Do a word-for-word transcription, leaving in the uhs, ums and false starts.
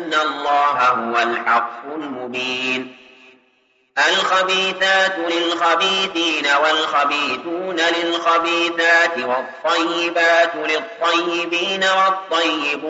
إن الله هو الحق المبين. الخبيثات للخبيثين والخبيثون للخبيثات والطيبات للطيبين والطيبون